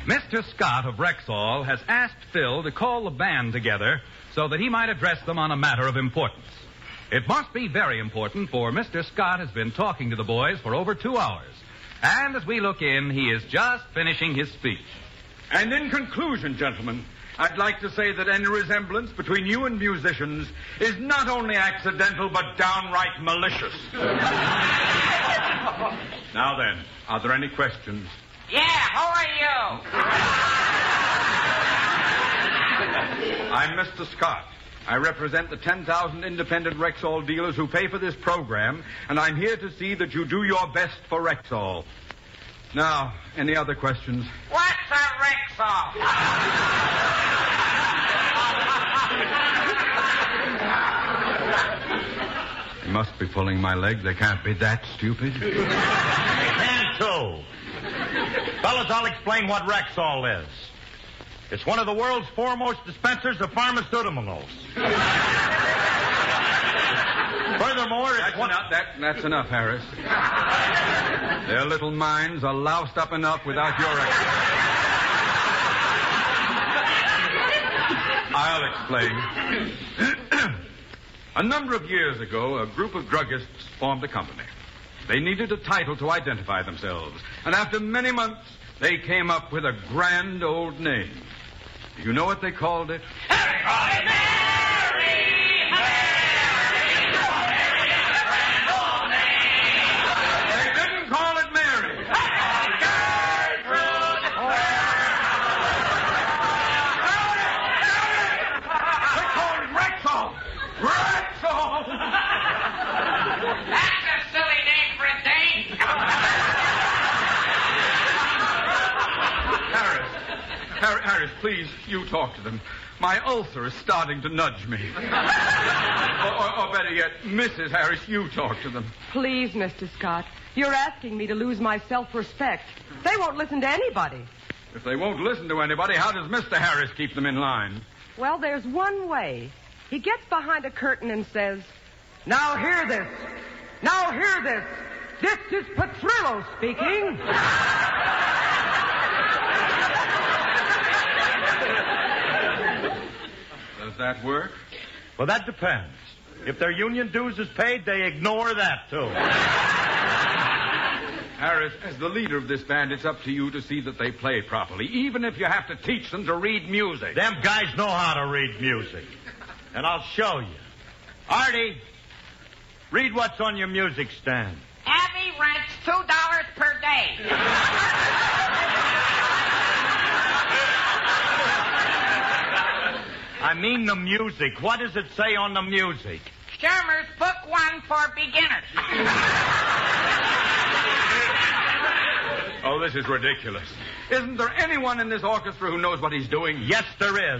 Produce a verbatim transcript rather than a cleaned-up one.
Mister Scott of Rexall has asked Phil to call the band together so that he might address them on a matter of importance. It must be very important, for Mister Scott has been talking to the boys for over two hours. And as we look in, he is just finishing his speech. And in conclusion, gentlemen, I'd like to say that any resemblance between you and musicians is not only accidental, but downright malicious. Now then, are there any questions? Yeah, who are you? I'm Mister Scott. I represent the ten thousand independent Rexall dealers who pay for this program, and I'm here to see that you do your best for Rexall. Now, any other questions? What's a Rexall? They must be pulling my leg. They can't be that stupid. They can, too. Fellas, I'll explain what Rexall is. It's one of the world's foremost dispensers of pharmaceuticals. Furthermore, it's That's, one... enough, that, that's enough, Harris. Their little minds are loused up enough without your explanation. I'll explain. A number of years ago, a group of druggists formed a company. They needed a title to identify themselves, and after many months, they came up with a grand old name. Do you know what they called it? Mary, Mary, They didn't call it Mary. They called it Rexall. Rexall! That's a silly name for a dame. Harris, Harris, Harris, please, you talk to them. My ulcer is starting to nudge me. or, or, or better yet, Missus Harris, you talk to them. Please, Mister Scott, you're asking me to lose my self-respect. They won't listen to anybody. If they won't listen to anybody, how does Mister Harris keep them in line? Well, there's one way. He gets behind a curtain and says, "Now hear this. Now hear this. This is Petrillo speaking." Does that work? Well, that depends. If their union dues is paid, they ignore that, too. Harris, as the leader of this band, it's up to you to see that they play properly, even if you have to teach them to read music. Them guys know how to read music. And I'll show you. Artie, read what's on your music stand. Abby rents two dollars per day. I mean the music. What does it say on the music? Shermer's book one for beginners. Oh, this is ridiculous. Isn't there anyone in this orchestra who knows what he's doing? Yes, there is.